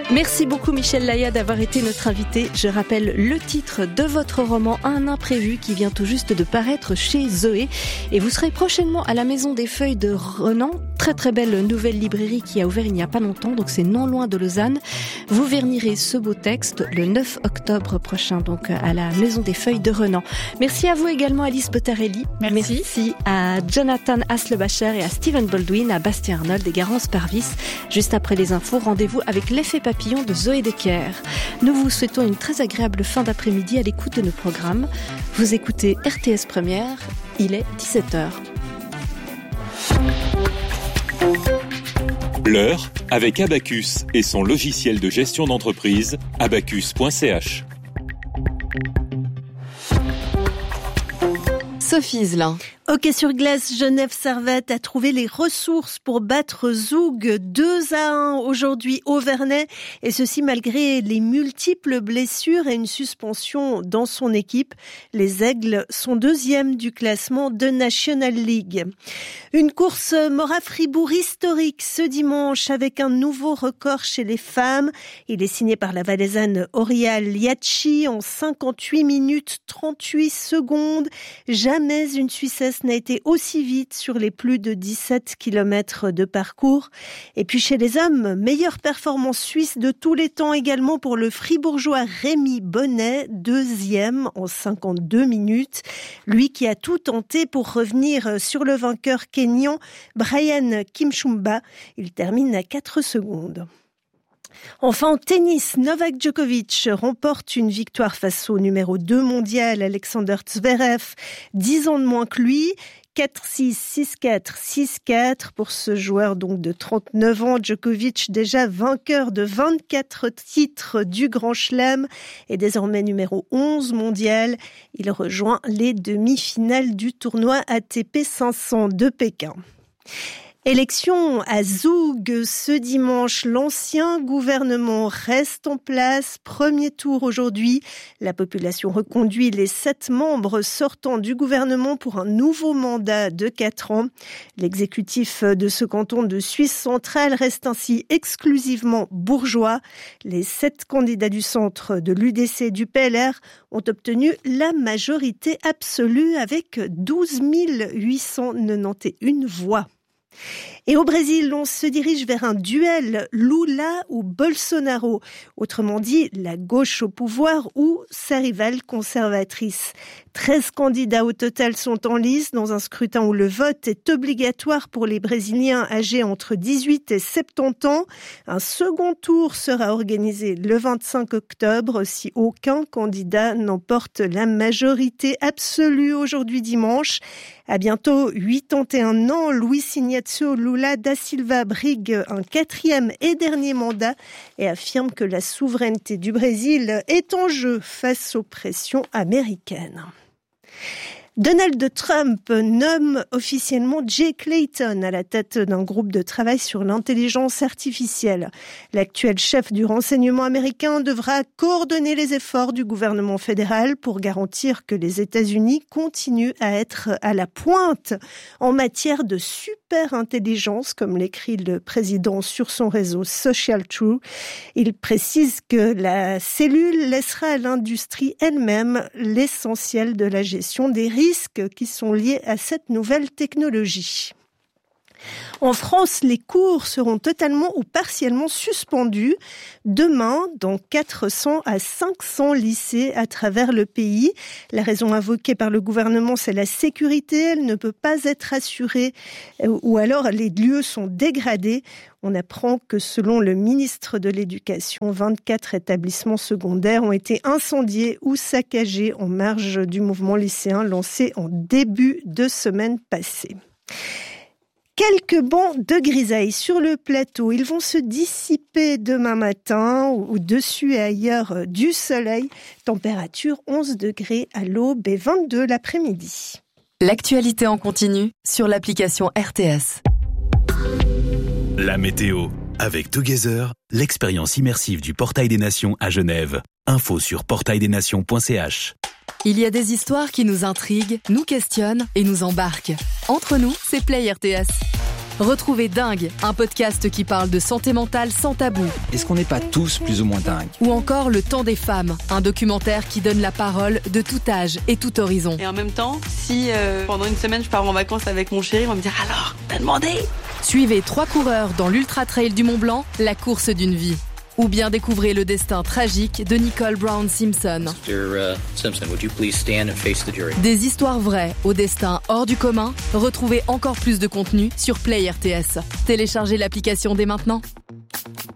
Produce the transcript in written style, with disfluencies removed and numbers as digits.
Merci beaucoup Michel Laya d'avoir été notre invité. Je rappelle le titre de votre roman Un imprévu qui vient tout juste de paraître chez Zoé. Et vous serez prochainement à la Maison des Feuilles de Renan. Très très belle nouvelle librairie qui a ouvert il n'y a pas longtemps, donc c'est non loin de Lausanne. Vous vernirez ce beau texte le 9 octobre prochain, donc à la Maison des Feuilles de Renan. Merci à vous également Alice Bottarelli. Merci à Jonathan Haslebacher et à Stephen Baldwin, à Bastien Arnold et Garance Parvis. Juste après les infos, rendez-vous avec l'effet papillon de Zoé Decker. Nous vous souhaitons une très agréable fin d'après-midi à l'écoute de nos programmes. Vous écoutez RTS Première, il est 17h. L'heure avec Abacus et son logiciel de gestion d'entreprise, abacus.ch. Sophie Iselin. Hockey sur glace, Genève Servette a trouvé les ressources pour battre Zoug 2-1 aujourd'hui au Vernet, et ceci malgré les multiples blessures et une suspension dans son équipe. Les Aigles sont deuxièmes du classement de National League. Une course Mora-Fribourg historique ce dimanche avec un nouveau record chez les femmes. Il est signé par la Valaisanne Orial Liacci en 58 minutes 38 secondes. Jamais une Suissesse n'a été aussi vite sur les plus de 17 km de parcours. Et puis chez les hommes, meilleure performance suisse de tous les temps également pour le fribourgeois Rémi Bonnet, deuxième en 52 minutes. Lui qui a tout tenté pour revenir sur le vainqueur kényan Brian Kimchumba. Il termine à 4 secondes. Enfin, en tennis, Novak Djokovic remporte une victoire face au numéro 2 mondial, Alexander Zverev, 10 ans de moins que lui. 4-6, 6-4, 6-4 pour ce joueur donc de 39 ans. Djokovic, déjà vainqueur de 24 titres du Grand Chelem et désormais numéro 11 mondial. Il rejoint les demi-finales du tournoi ATP 500 de Pékin. Élection à Zoug ce dimanche. L'ancien gouvernement reste en place. Premier tour aujourd'hui. La population reconduit les 7 membres sortants du gouvernement pour un nouveau mandat de 4 ans. L'exécutif de ce canton de Suisse centrale reste ainsi exclusivement bourgeois. Les 7 candidats du centre de l'UDC et du PLR ont obtenu la majorité absolue avec 12 891 voix. Et au Brésil, on se dirige vers un duel Lula ou Bolsonaro, autrement dit la gauche au pouvoir ou sa rivale conservatrice. 13 candidats au total sont en lice dans un scrutin où le vote est obligatoire pour les Brésiliens âgés entre 18 et 70 ans. Un second tour sera organisé le 25 octobre si aucun candidat n'emporte la majorité absolue aujourd'hui dimanche. À bientôt 81 ans, Luiz Inácio Lula da Silva brigue un 4e et dernier mandat et affirme que la souveraineté du Brésil est en jeu face aux pressions américaines. Donald Trump nomme officiellement Jay Clayton à la tête d'un groupe de travail sur l'intelligence artificielle. L'actuel chef du renseignement américain devra coordonner les efforts du gouvernement fédéral pour garantir que les États-Unis continuent à être à la pointe en matière de super-intelligence, comme l'écrit le président sur son réseau Social True. Il précise que la cellule laissera à l'industrie elle-même l'essentiel de la gestion des risques qui sont liés à cette nouvelle technologie. En France, les cours seront totalement ou partiellement suspendus demain dans 400 à 500 lycées à travers le pays. La raison invoquée par le gouvernement, c'est la sécurité. Elle ne peut pas être assurée ou alors les lieux sont dégradés. On apprend que selon le ministre de l'Éducation, 24 établissements secondaires ont été incendiés ou saccagés en marge du mouvement lycéen lancé en début de semaine passée. Quelques bancs de grisaille sur le plateau. Ils vont se dissiper demain matin, au-dessus et ailleurs du soleil. Température 11 degrés à l'aube et 22 l'après-midi. L'actualité en continu sur l'application RTS. La météo. Avec Together, l'expérience immersive du Portail des Nations à Genève. Info sur portaildesnations.ch. Il y a des histoires qui nous intriguent, nous questionnent et nous embarquent. Entre nous, c'est Play RTS. Retrouvez Dingue, un podcast qui parle de santé mentale sans tabou. Est-ce qu'on n'est pas tous plus ou moins dingues ? Ou encore Le Temps des femmes, un documentaire qui donne la parole de tout âge et tout horizon. Et en même temps, si pendant une semaine je pars en vacances avec mon chéri, on va me dire « Alors, t'as demandé ?» Suivez 3 coureurs dans l'Ultra Trail du Mont Blanc, la course d'une vie. Ou bien découvrez le destin tragique de Nicole Brown Simpson. Mr. Simpson, would you please stand and face the jury? Des histoires vraies au destin hors du commun. Retrouvez encore plus de contenu sur Play RTS. Téléchargez l'application dès maintenant.